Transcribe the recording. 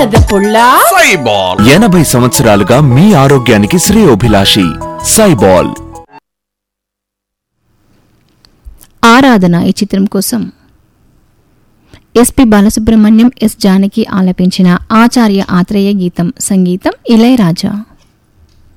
బురద పుల్ల సైబాల్ 80 సంవత్సరాలుగా మీ ఆరోగ్యానికి శ్రేయోభిలాషి సైబాల్. ఆరాధన ఈ చిత్రం కోసం ఎస్పి బాలసుబ్రహ్మణ్యం, ఎస్ జానకి ఆలపించిన ఆచార్య ఆత్రేయ గీతం, సంగీతం ఇళయరాజా.